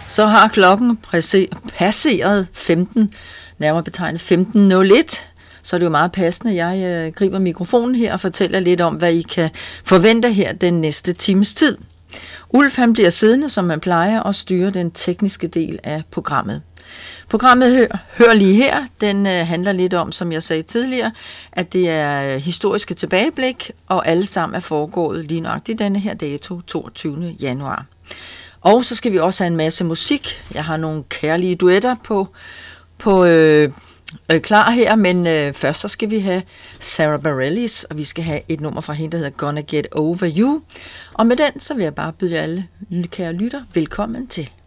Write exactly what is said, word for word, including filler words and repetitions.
Så har klokken passeret femten, nærmere betegnet femten nul et, så er det jo meget passende, jeg øh, griber mikrofonen her og fortæller lidt om, hvad I kan forvente her den næste times tid. Ulf han bliver siddende, som man plejer, og styrer den tekniske del af programmet. Programmet Hør, Hør lige her, den øh, handler lidt om, som jeg sagde tidligere, at det er historiske tilbageblik, og alle sammen er foregået lige nøjagtigt denne her dato, toogtyvende januar. Og så skal vi også have en masse musik. Jeg har nogle kærlige duetter på, på øh, øh, klar her, men øh, først så skal vi have Sarah Bareilles, og vi skal have et nummer fra hende, der hedder Gonna Get Over You. Og med den, så vil jeg bare byde alle kære lytter velkommen til.